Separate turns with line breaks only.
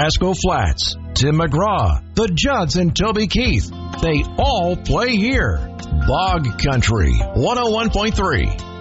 Pasco Flats, Tim McGraw, the Judds and Toby Keith. They all play here. Bog Country 101.3.